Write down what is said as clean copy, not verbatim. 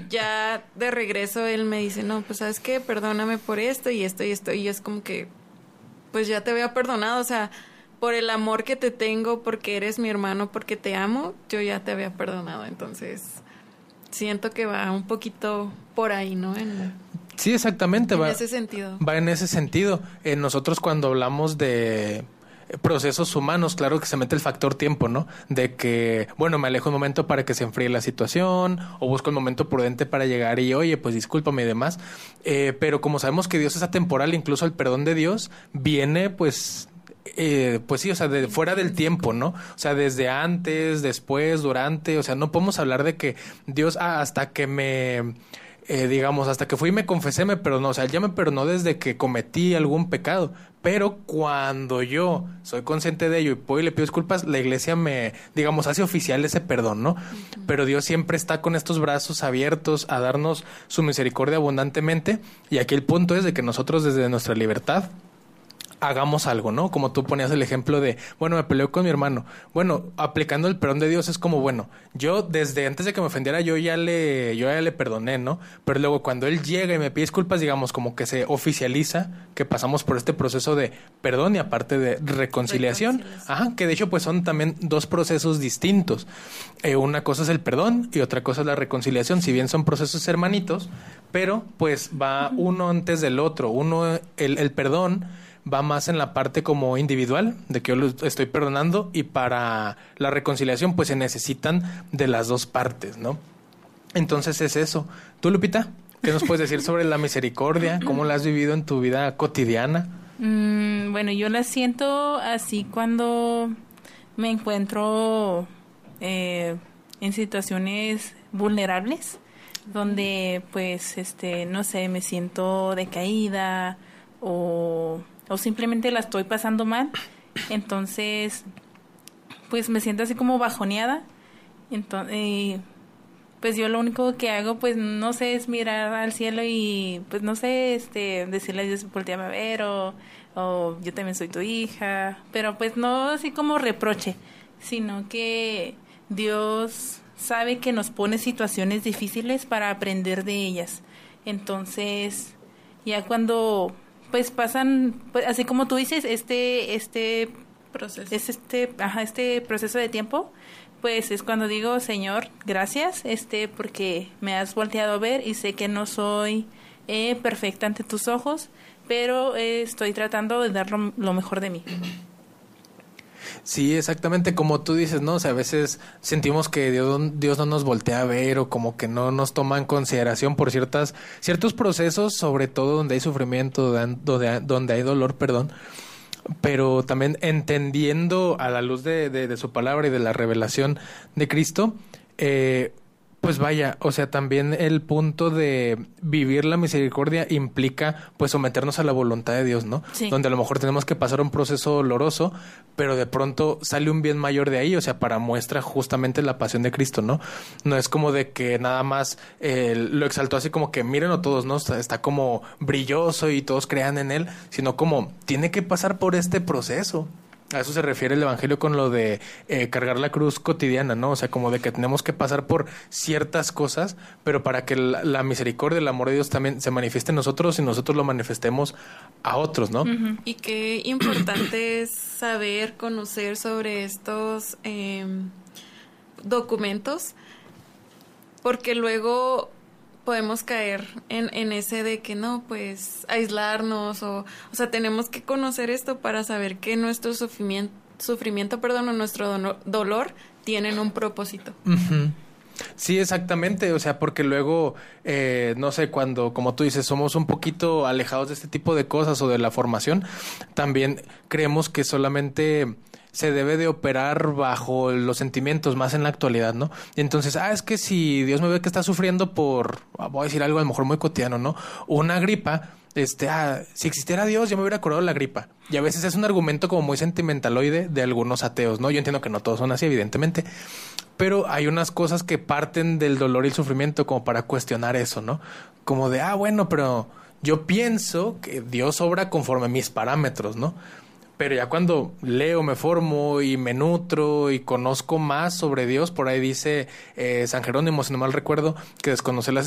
ya de regreso él me dice, no, pues ¿sabes qué? Perdóname por esto y esto y esto. Y es como que, pues ya te había perdonado, o sea, por el amor que te tengo, porque eres mi hermano, porque te amo, yo ya te había perdonado. Entonces, siento que va un poquito por ahí, ¿no? Sí, exactamente. En ese sentido. Va en ese sentido. Nosotros cuando hablamos de procesos humanos, claro que se mete el factor tiempo, ¿no? De que, bueno, me alejo un momento para que se enfríe la situación, o busco el momento prudente para llegar y, oye, pues discúlpame y demás. Pero como sabemos que Dios es atemporal, incluso el perdón de Dios viene, pues sí, o sea, de fuera del tiempo, ¿no? O sea, desde antes, después, durante, o sea, no podemos hablar de que Dios, hasta que me... digamos, hasta que fui y me confesé, me perdonó. O sea, él ya me perdonó desde que cometí algún pecado. Pero cuando yo soy consciente de ello y voy y le pido disculpas, la iglesia me, digamos, hace oficial ese perdón, ¿no? Uh-huh. Pero Dios siempre está con estos brazos abiertos a darnos su misericordia abundantemente. Y aquí el punto es de que nosotros desde nuestra libertad hagamos algo, ¿no? Como tú ponías el ejemplo de, bueno, me peleó con mi hermano. Bueno, aplicando el perdón de Dios es como, bueno, yo desde antes de que me ofendiera yo ya le perdoné, ¿no? Pero luego cuando él llega y me pide disculpas, digamos, como que se oficializa que pasamos por este proceso de perdón y aparte de reconciliación. Ajá, que de hecho pues son también dos procesos distintos. Una cosa es el perdón y otra cosa es la reconciliación, si bien son procesos hermanitos, pero pues va uno antes del otro. Uno, el perdón va más en la parte como individual, de que yo lo estoy perdonando, y para la reconciliación pues se necesitan de las dos partes, ¿no? Entonces es eso. ¿Tú, Lupita? ¿Qué nos puedes decir sobre la misericordia? ¿Cómo la has vivido en tu vida cotidiana? Bueno, yo la siento así cuando me encuentro en situaciones vulnerables, donde pues, no sé, me siento decaída o simplemente la estoy pasando mal, entonces pues me siento así como bajoneada. Entonces pues yo lo único que hago, pues no sé, es mirar al cielo y pues no sé, decirle a Dios, volteame a ver, o yo también soy tu hija, pero pues no así como reproche, sino que Dios sabe que nos pone situaciones difíciles para aprender de ellas. Entonces ya cuando pues pasan, pues, así como tú dices, este proceso de tiempo, pues es cuando digo, Señor, gracias, porque me has volteado a ver y sé que no soy perfecta ante tus ojos, pero estoy tratando de dar lo mejor de mí. Sí, exactamente como tú dices, ¿no? O sea, a veces sentimos que Dios no nos voltea a ver, o como que no nos toma en consideración por ciertos procesos, sobre todo donde hay sufrimiento, donde hay dolor, perdón. Pero también entendiendo a la luz de su palabra y de la revelación de Cristo, pues vaya, o sea, también el punto de vivir la misericordia implica pues someternos a la voluntad de Dios, ¿no? Sí. Donde a lo mejor tenemos que pasar un proceso doloroso, pero de pronto sale un bien mayor de ahí, o sea, para muestra justamente la pasión de Cristo, ¿no? No es como de que nada más lo exaltó así como que mírenlo todos, ¿no? Está como brilloso y todos crean en él, sino como tiene que pasar por este proceso. A eso se refiere el Evangelio con lo de cargar la cruz cotidiana, ¿no? O sea, como de que tenemos que pasar por ciertas cosas, pero para que la misericordia, el amor de Dios también se manifieste en nosotros y nosotros lo manifestemos a otros, ¿no? Uh-huh. Y qué importante es saber, conocer sobre estos documentos, porque luego podemos caer en ese de que no, pues aislarnos o sea, tenemos que conocer esto para saber que nuestro sufrimiento, o nuestro dolor tienen un propósito. Uh-huh. Sí, exactamente, o sea, porque luego, no sé, cuando, como tú dices, somos un poquito alejados de este tipo de cosas o de la formación, también creemos que solamente se debe de operar bajo los sentimientos más en la actualidad, ¿no? Y entonces, es que si Dios me ve que está sufriendo por, voy a decir algo a lo mejor muy cotidiano, ¿no? Una gripa, si existiera Dios, yo me hubiera curado la gripa. Y a veces es un argumento como muy sentimentaloide de algunos ateos, ¿no? Yo entiendo que no todos son así, evidentemente, pero hay unas cosas que parten del dolor y el sufrimiento como para cuestionar eso, ¿no? Como de, bueno, pero yo pienso que Dios obra conforme a mis parámetros, ¿no? Pero ya cuando leo, me formo y me nutro y conozco más sobre Dios, por ahí dice San Jerónimo, si no mal recuerdo, que desconocer las